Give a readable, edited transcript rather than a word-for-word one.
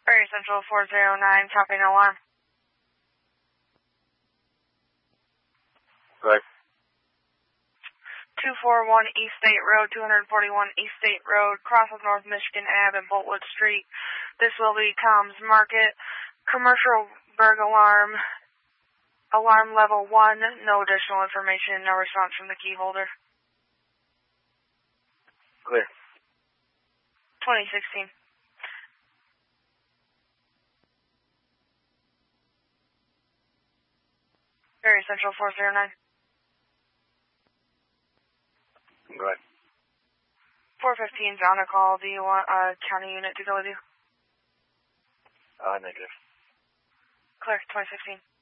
Area Central 409, topping alarm. Right. 241 East State Road, 241 East State Road, cross of North Michigan Ave and Boltwood Street. This will be Comms Market. Commercial burg alarm. Alarm level 1. No additional information. No response from the key holder. Clear. 2016. Area Central 409. Go ahead. 415's on a call. Do you want a county unit to go with you? Negative. Clear, 2016.